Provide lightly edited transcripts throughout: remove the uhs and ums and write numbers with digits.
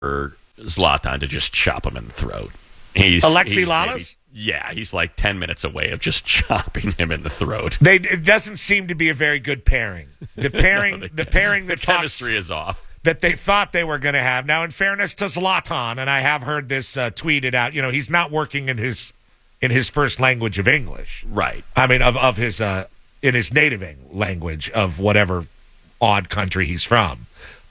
Zlatan to just chop him in the throat. Alexi Lalas? Yeah, he's like 10 minutes away of just chopping him in the throat. It doesn't seem to be a very good pairing. The pairing, the chemistry is off. That they thought they were going to have. Now, in fairness to Zlatan, and I have heard this tweeted out, he's not working in his first language of English. Right. I mean, of his in his native language of whatever odd country he's from.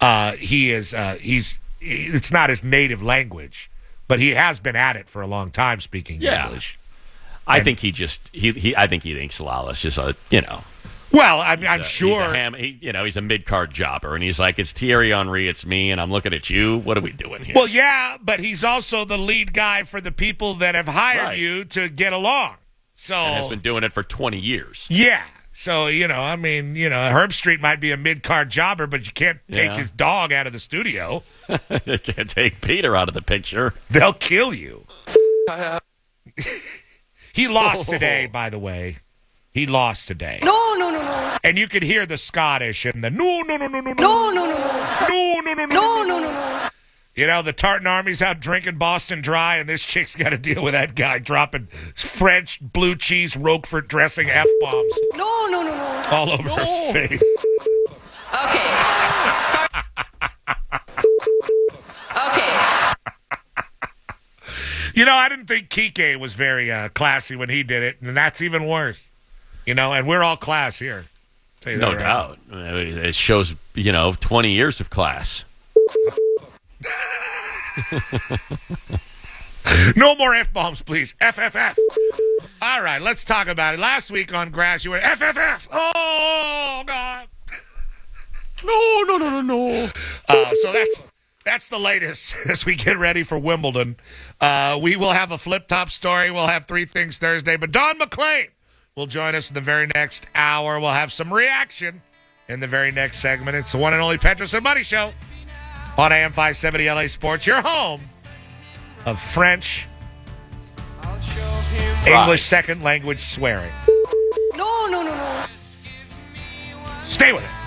It's not his native language, but he has been at it for a long time speaking English. I think he thinks Lala's just Well, I'm sure. He's a mid-card jobber, and he's like, it's Thierry Henry, it's me, and I'm looking at you. What are we doing here? Well, yeah, but he's also the lead guy for the people that have hired you to get along. And has been doing it for 20 years. Yeah. So, Herb Street might be a mid-card jobber, but you can't take his dog out of the studio. You can't take Peter out of the picture. They'll kill you. He lost today, by the way. He lost today. No. And you could hear the Scottish and the no. No. The Tartan Army's out drinking Boston Dry, and this chick's got to deal with that guy dropping French blue cheese Roquefort dressing F-bombs. No. All over her face. Okay. I didn't think Kike was very classy when he did it, and that's even worse. And we're all class here. No doubt. It shows, 20 years of class. No more F-bombs, please. FFF. All right, let's talk about it. Last week on Grass, you were FFF. Oh, God. No. So that's the latest as we get ready for Wimbledon. We will have a flip-top story. We'll have 3 Things Thursday. But Don McClain will join us in the very next hour. We'll have some reaction in the very next segment. It's the one and only Petros and Money Show on AM 570 LA Sports, your home of French, English second language swearing. No. Stay with it.